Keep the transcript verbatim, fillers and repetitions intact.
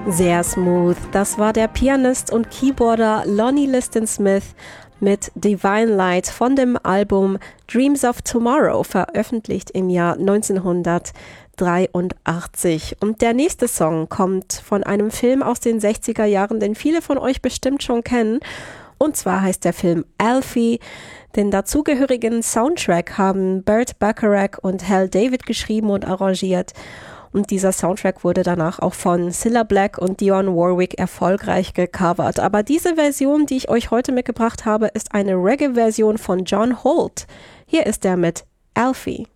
Sehr smooth. Das war der Pianist und Keyboarder Lonnie Liston Smith mit Divine Light von dem Album Dreams of Tomorrow, veröffentlicht im Jahr neunzehnhundertdreiundachtzig. Und der nächste Song kommt von einem Film aus den sechziger Jahren, den viele von euch bestimmt schon kennen. Und zwar heißt der Film Alfie. Den dazugehörigen Soundtrack haben Burt Bacharach und Hal David geschrieben und arrangiert. Und dieser Soundtrack wurde danach auch von Cilla Black und Dionne Warwick erfolgreich gecovert. Aber diese Version, die ich euch heute mitgebracht habe, ist eine Reggae-Version von John Holt. Hier ist er mit Alfie.